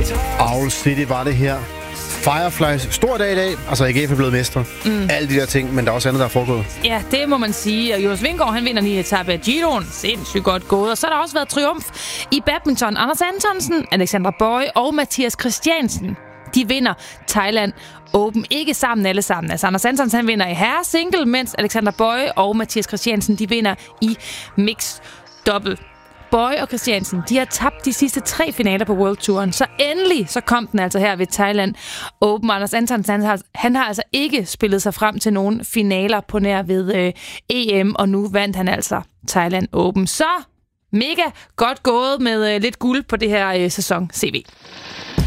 Owl City var det her. Fireflies, stor dag i dag. Altså, AGF er blevet mestre. Alle de der ting, men der er også andet, der er foregået. Ja, det må man sige. Og Jonas Vingegaard, han vinder 9 etape af Giroen. Sindssygt godt gået. Og så har der også været triumf i badminton. Anders Antonsen, Alexandra Boye og Mathias Christiansen. De vinder Thailand Open. Ikke sammen alle sammen. Altså, Anders Antonsen, han vinder i herresingle, mens Alexandra Boye og Mathias Christiansen, de vinder i mixed double. Boye og Christiansen, de har tabt de sidste 3 finaler på World Touren. Så endelig så kom den altså her ved Thailand Open. Anders Antonsen, han har altså ikke spillet sig frem til nogen finaler på nær ved EM, og nu vandt han altså Thailand Open. Så mega godt gået med lidt guld på det her sæson CV.